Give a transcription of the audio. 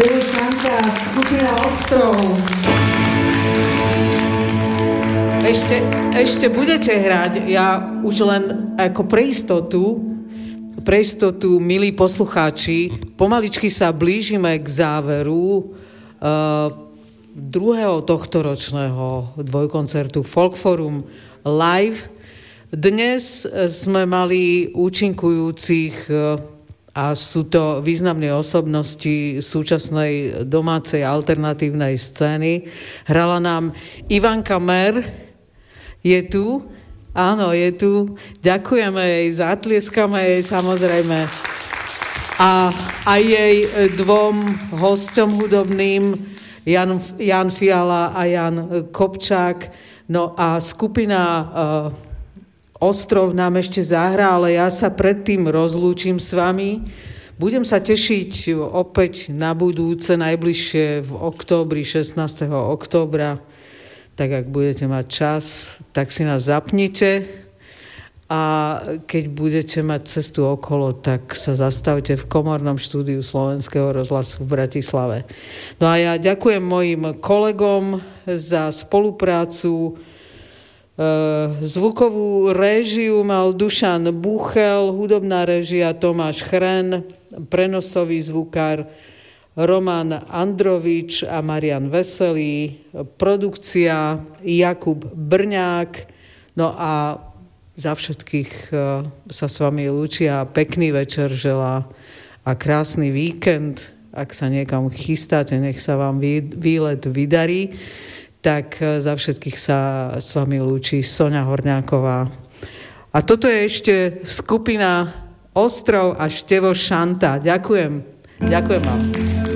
Števo Šanta, skupina Ostrov. Ešte budete hrať, ja už len ako pre istotu, milí poslucháči, pomaličky sa blížime k záveru druhého tohtoročného dvojkoncertu Folkforum Live. Dnes sme mali účinkujúcich a sú to významné osobnosti súčasnej domácej alternatívnej scény. Hrala nám Ivanka Mer. Je tu? Áno, je tu. Ďakujeme jej, zatlieskame jej samozrejme. A aj jej dvom hosťom hudobným, Jan Fiala a Jan Kopčák. No a skupina Ostrov nám ešte zahrá, ale ja sa predtým rozlúčim s vami. Budem sa tešiť opäť na budúce, najbližšie v októbri, 16. októbra. Tak ak budete mať čas, tak si nás zapnite. A keď budete mať cestu okolo, tak sa zastavte v komornom štúdiu Slovenského rozhlasu v Bratislave. No a ja ďakujem mojim kolegom za spoluprácu. Zvukovú réžiu mal Dušan Buchel, hudobná réžia Tomáš Chren, prenosový zvukár Roman Androvič a Marian Veselý, produkcia Jakub Brňák. No a za všetkých sa s vami lúčia, pekný večer želá a krásny víkend. Ak sa niekam chystáte, nech sa vám výlet vydarí. Tak za všetkých sa s vami lúči Soňa Horňáková. A toto je ešte skupina Ostrov a Števo Šanta. Ďakujem. Ďakujem vám.